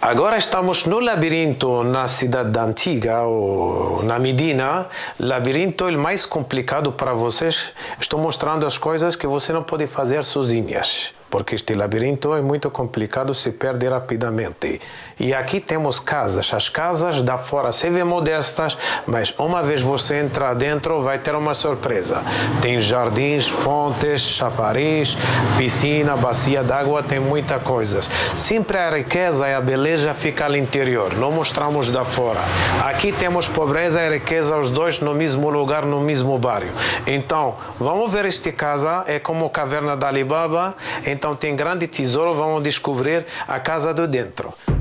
Agora estamos no labirinto na cidade antiga, ou na Medina. Labirinto é o mais complicado para vocês. Estou mostrando as coisas que você não pode fazer sozinhas, porque este labirinto é muito complicado, se perde rapidamente. E aqui temos casas. As casas da fora se vê modestas, mas uma vez você entrar dentro, vai ter uma surpresa. Tem jardins, fontes, chafariz, piscina, bacia d'água, tem muita coisa. Sempre a riqueza e a beleza fica no interior, não mostramos da fora. Aqui temos pobreza e riqueza, os dois no mesmo lugar, no mesmo bairro. Então, vamos ver esta casa, é como a caverna da Alibaba. Então tem grande tesouro, vamos descobrir a casa de dentro.